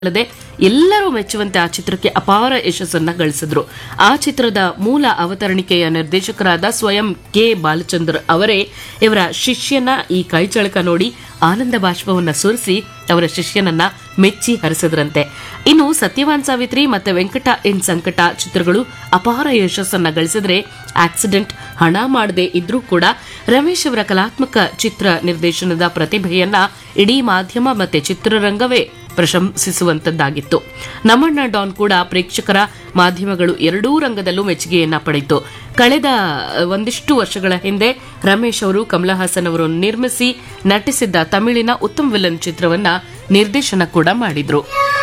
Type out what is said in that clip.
ಅಲ್ಲದೆ ಎಲ್ಲರೂ ಮೆಚ್ಚುವಂತೆ ಆ ಚಿತ್ರಕ್ಕೆ ಅಪಾರ ಯಶಸ್ಸನ್ನ ಗಳಿಸಿದ್ರು. ಆ ಚಿತ್ರದ ಮೂಲ ಅವತರಣಿಕೆಯ ನಿರ್ದೇಶಕರಾದ ಸ್ವಯಂ ಕೆ ಬಾಲಚಂದ್ರ ಅವರೇ ಇವರ ಶಿಷ್ಯನ ಈ ಕೈಚಳಕ ನೋಡಿ ಆನಂದ ಬಾಷ್ಪವನ್ನ ಸುರಿಸಿ ಅವರ ಶಿಷ್ಯನನ್ನ ಮೆಚ್ಚಿ ಹರಿಸಿದ್ರಂತೆ. ಇನ್ನು ಸತ್ಯವಾನ್ ಸಾವಿತ್ರಿ ಮತ್ತೆ ವೆಂಕಟ ಇನ್ ಸಂಕಟ ಚಿತ್ರಗಳು ಅಪಾರ ಯಶಸ್ಸನ್ನ ಗಳಿಸಿದ್ರೆ, ಆಕ್ಸಿಡೆಂಟ್ ಹಣ ಮಾಡದೆ ಇದ್ರೂ ಕೂಡ ರಮೇಶ್ ಅವರ ಕಲಾತ್ಮಕ ಚಿತ್ರ ನಿರ್ದೇಶನದ ಪ್ರತಿಭೆಯನ್ನ ಇಡೀ ಮಾಧ್ಯಮ ಮತ್ತೆ ಚಿತ್ರರಂಗವೇ ಪ್ರಶಂಸಿಸುವಂತದ್ದಾಗಿತ್ತು. ನಮ್ಮಣ್ಣ ಡಾನ್ ಕೂಡ ಪ್ರೇಕ್ಷಕರ ಮಾಧ್ಯಮಗಳು ಎರಡೂ ರಂಗದಲ್ಲೂ ಮೆಚ್ಚುಗೆಯನ್ನ ಪಡೆಯಿತು. ಕಳೆದ ಒಂದಿಷ್ಟು ವರ್ಷಗಳ ಹಿಂದೆ ರಮೇಶ್ ಅವರು ಕಮಲಾ ಹಾಸನ್ ಅವರು ನಿರ್ಮಿಸಿ ನಟಿಸಿದ್ದ ತಮಿಳಿನ ಉತ್ತಮ್ ವಿಲನ್ ಚಿತ್ರವನ್ನ ನಿರ್ದೇಶನ ಕೂಡ ಮಾಡಿದ್ರು.